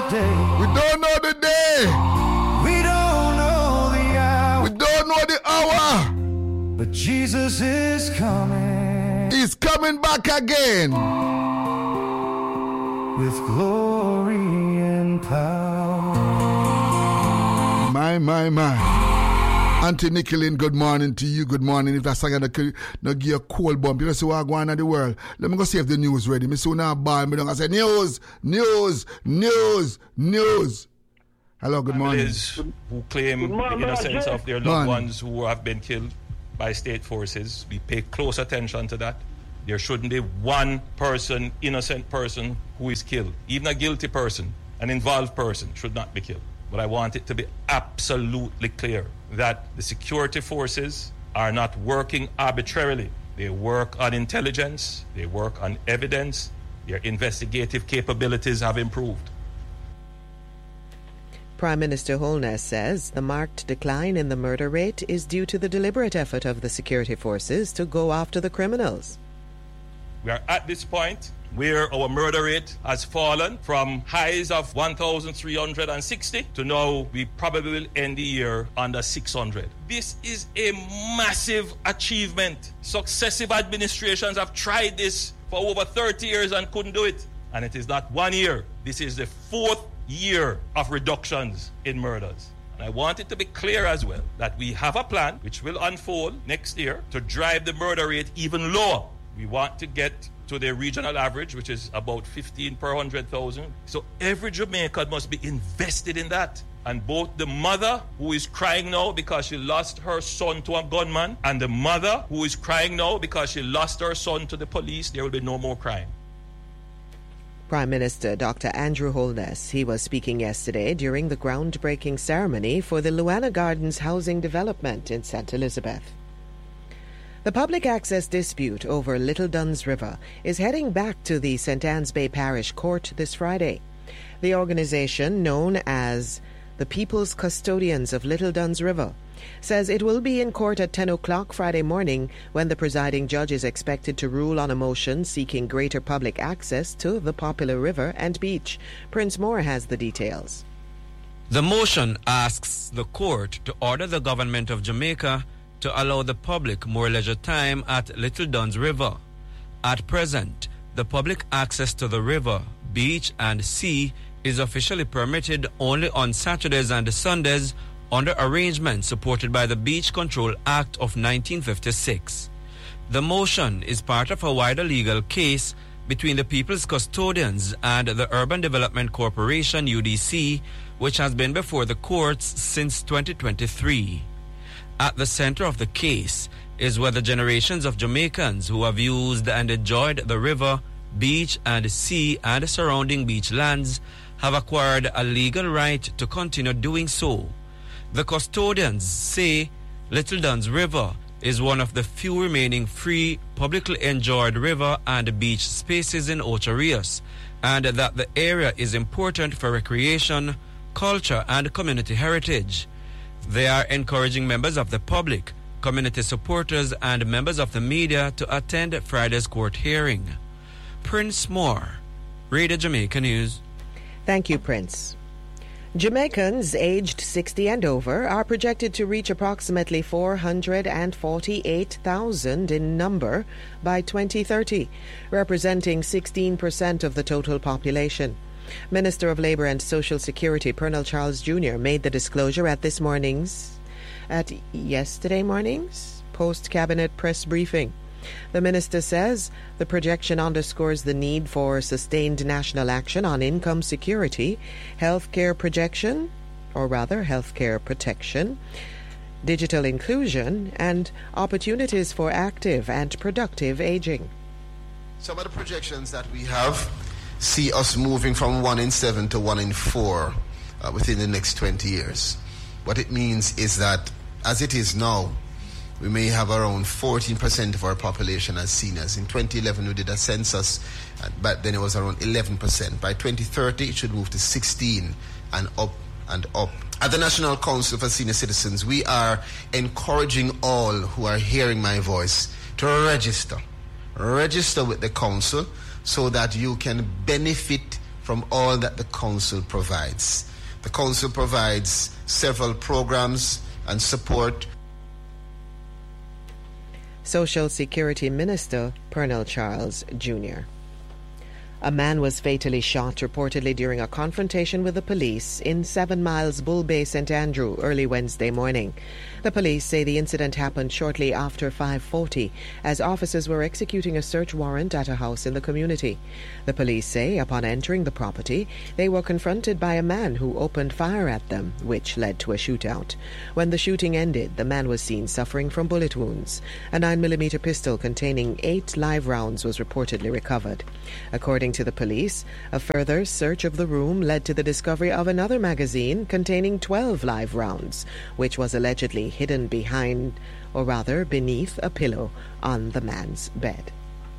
day. We don't know the day. We don't know the hour. We don't know the hour. But Jesus is coming. He's coming back again. With glory and power. My. Auntie Nicholin, good morning to you. Good morning. If that's something that no give a cold bump, you see what going on in the world. Let me go see if the news ready. Me soon now buy me don't say news. Hello, good morning. Who claim the innocence of their loved ones who have been killed by state forces. We pay close attention to that. There shouldn't be one person, innocent person, who is killed. Even a guilty person, an involved person, should not be killed. But I want it to be absolutely clear that the security forces are not working arbitrarily. They work on intelligence, they work on evidence, their investigative capabilities have improved. Prime Minister Holness says the marked decline in the murder rate is due to the deliberate effort of the security forces to go after the criminals. We are at this point where our murder rate has fallen from highs of 1,360 to now we probably will end the year under 600. This is a massive achievement. Successive administrations have tried this for over 30 years and couldn't do it. And it is not 1 year. This is the 4th year of reductions in murders. And I want it to be clear as well that we have a plan which will unfold next year to drive the murder rate even lower. We want to get to the regional average, which is about 15 per 100,000. So every Jamaican must be invested in that. And both the mother who is crying now because she lost her son to a gunman and the mother who is crying now because she lost her son to the police, there will be no more crime. Prime Minister Dr. Andrew Holness, he was speaking yesterday during the groundbreaking ceremony for the Luana Gardens housing development in St. Elizabeth. The public access dispute over Little Duns River is heading back to the St. Anne's Bay Parish Court this Friday. The organization, known as the People's Custodians of Little Duns River, says it will be in court at 10 o'clock Friday morning when the presiding judge is expected to rule on a motion seeking greater public access to the popular river and beach. Prince Moore has the details. The motion asks the court to order the government of Jamaica to allow the public more leisure time at Little Duns River. At present, the public access to the river, beach and sea is officially permitted only on Saturdays and Sundays under arrangements supported by the Beach Control Act of 1956. The motion is part of a wider legal case between the People's Custodians and the Urban Development Corporation, UDC, which has been before the courts since 2023. At the center of the case is whether generations of Jamaicans who have used and enjoyed the river, beach and sea and surrounding beach lands have acquired a legal right to continue doing so. The custodians say Little Duns River is one of the few remaining free, publicly enjoyed river and beach spaces in Ocho Rios, and that the area is important for recreation, culture and community heritage. They are encouraging members of the public, community supporters and members of the media to attend Friday's court hearing. Prince Moore, Radio Jamaica News. Thank you, Prince. Jamaicans aged 60 and over are projected to reach approximately 448,000 in number by 2030, representing 16% of the total population. Minister of Labour and Social Security Pernell Charles Jr. made the disclosure at yesterday morning's post-cabinet press briefing. The minister says the projection underscores the need for sustained national action on income security, healthcare protection, digital inclusion, and opportunities for active and productive aging. Some of the projections that we have see us moving from 1 in 7 to 1 in 4 within the next 20 years. What it means is that as it is now, we may have around 14% of our population as seniors. In 2011, we did a census, but then it was around 11%. By 2030, it should move to 16 and up and up. At the National Council for Senior Citizens, we are encouraging all who are hearing my voice to register with the council so that you can benefit from all that the council provides. The council provides several programs and support. Social Security Minister Pernell Charles Jr. A man was fatally shot reportedly during a confrontation with the police in 7 Miles Bull Bay, St. Andrew, early Wednesday morning. The police say the incident happened shortly after 5:40 as officers were executing a search warrant at a house in the community. The police say upon entering the property, they were confronted by a man who opened fire at them, which led to a shootout. When the shooting ended, the man was seen suffering from bullet wounds. A 9mm pistol containing 8 live rounds was reportedly recovered. According to the police, a further search of the room led to the discovery of another magazine containing 12 live rounds, which was allegedly hidden beneath a pillow on the man's bed.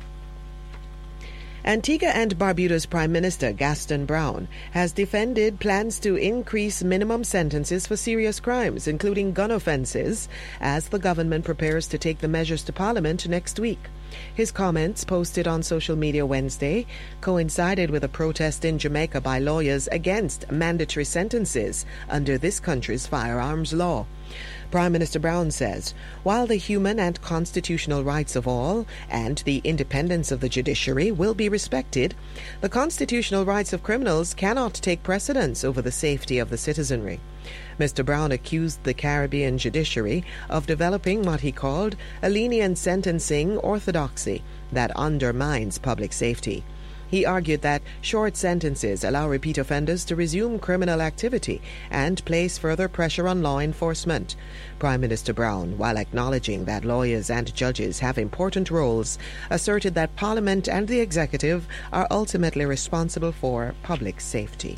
Antigua and Barbuda's Prime Minister Gaston Brown has defended plans to increase minimum sentences for serious crimes, including gun offences, as the government prepares to take the measures to Parliament next week. His comments, posted on social media Wednesday, coincided with a protest in Jamaica by lawyers against mandatory sentences under this country's firearms law. Prime Minister Brown says, while the human and constitutional rights of all and the independence of the judiciary will be respected, the constitutional rights of criminals cannot take precedence over the safety of the citizenry. Mr. Brown accused the Caribbean judiciary of developing what he called a lenient sentencing orthodoxy that undermines public safety. He argued that short sentences allow repeat offenders to resume criminal activity and place further pressure on law enforcement. Prime Minister Brown, while acknowledging that lawyers and judges have important roles, asserted that Parliament and the executive are ultimately responsible for public safety.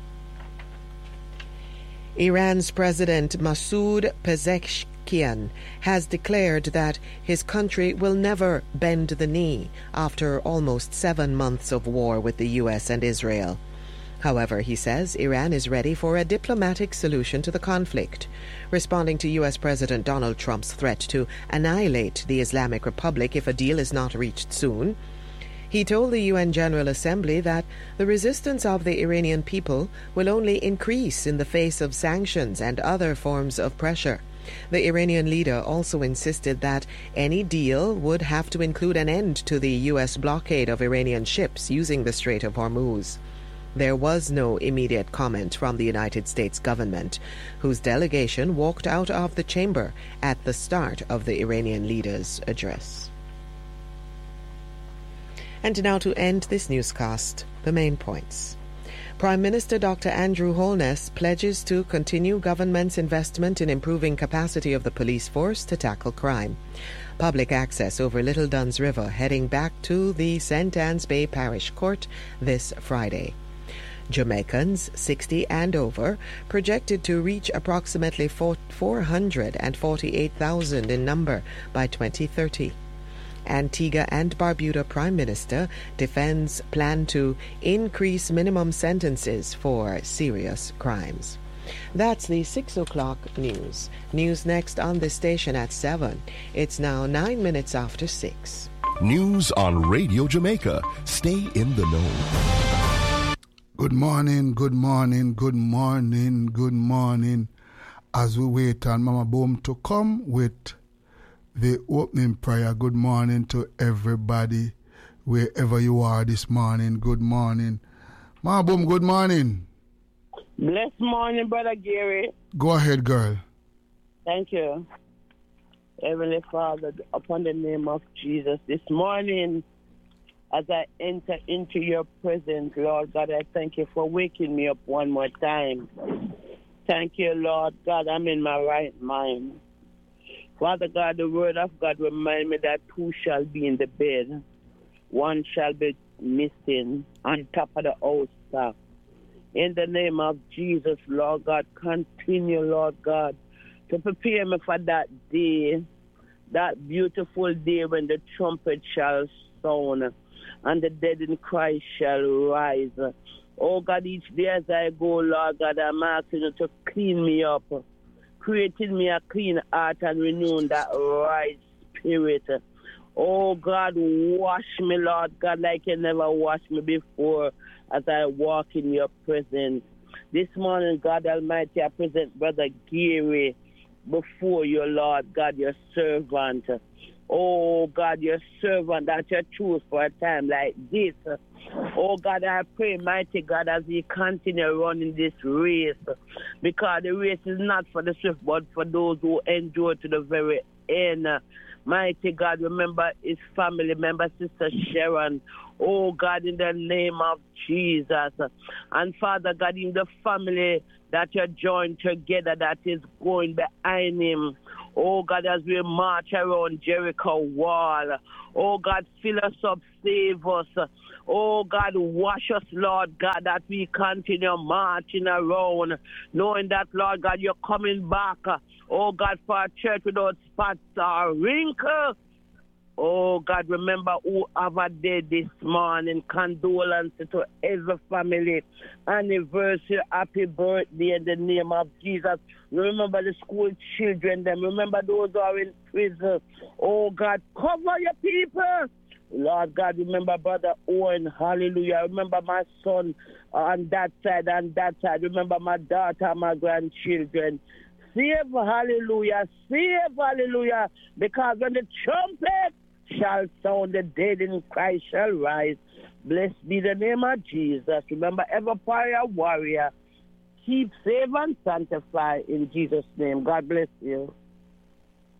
Iran's President Masoud Pezeshkian has declared that his country will never bend the knee after almost 7 months of war with the U.S. and Israel. However, he says Iran is ready for a diplomatic solution to the conflict. Responding to U.S. President Donald Trump's threat to annihilate the Islamic Republic if a deal is not reached soon, he told the UN General Assembly that the resistance of the Iranian people will only increase in the face of sanctions and other forms of pressure. The Iranian leader also insisted that any deal would have to include an end to the U.S. blockade of Iranian ships using the Strait of Hormuz. There was no immediate comment from the United States government, whose delegation walked out of the chamber at the start of the Iranian leader's address. And now to end this newscast, the main points. Prime Minister Dr. Andrew Holness pledges to continue government's investment in improving capacity of the police force to tackle crime. Public access over Little Duns River heading back to the St. Anne's Bay Parish Court this Friday. Jamaicans 60 and over projected to reach approximately 448,000 in number by 2030. Antigua and Barbuda Prime Minister defends plan to increase minimum sentences for serious crimes. That's the 6 o'clock news. News next on this station at 7. It's now 9 minutes after 6. News on Radio Jamaica. Stay in the know. Good morning, good morning, good morning, good morning. As we wait on Mama Boom to come with the opening prayer. Good morning to everybody, wherever you are this morning. Good morning. Mama Boom, good morning. Blessed morning, Brother Gary. Go ahead, girl. Thank you. Heavenly Father, upon the name of Jesus, this morning, as I enter into your presence, Lord God, I thank you for waking me up one more time. Thank you, Lord God, I'm in my right mind. Father God, the word of God remind me that two shall be in the bed. One shall be missing on top of the house top. In the name of Jesus, Lord God, continue, Lord God, to prepare me for that day, that beautiful day when the trumpet shall sound and the dead in Christ shall rise. Oh God, each day as I go, Lord God, I'm asking you to clean me up. Creating me a clean heart and renewing that right spirit. Oh, God, wash me, Lord God, like you never washed me before as I walk in your presence. This morning, God Almighty, I present Brother Gary before you, Lord God, your servant. Oh, God, your servant that you choose for a time like this. Oh, God, I pray, mighty God, as he continue running this race, because the race is not for the swift, but for those who endure to the very end. Mighty God, remember his family, remember Sister Sharon. Oh, God, in the name of Jesus. And Father God, in the family that you joined together that is going behind him. Oh, God, as we march around Jericho wall. Oh, God, fill us up, save us. Oh, God, wash us, Lord God, that we continue marching around, knowing that, Lord God, you're coming back. Oh, God, for a church without spots or wrinkle. Oh, God, remember who have a day this morning. Condolences to every family. Anniversary, happy birthday in the name of Jesus. Remember the school children. Then remember those who are in prison. Oh, God, cover your people. Lord God, remember Brother Owen. Hallelujah. Remember my son on that side and that side. Remember my daughter, my grandchildren. Save, hallelujah. Save, hallelujah. Because when the trumpet shall sound, the dead in Christ shall rise. Blessed be the name of Jesus. Remember, ever prayer warrior. Keep, save, and sanctify in Jesus' name. God bless you.